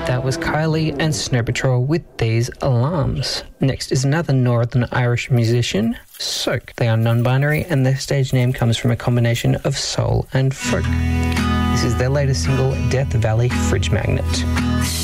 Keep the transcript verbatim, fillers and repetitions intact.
That was Kylie and Snow Patrol with These Alarms. Next is another Northern Irish musician, Soak. They are non-binary and their stage name comes from a combination of soul and folk. This is their latest single, Death Valley Fridge Magnet.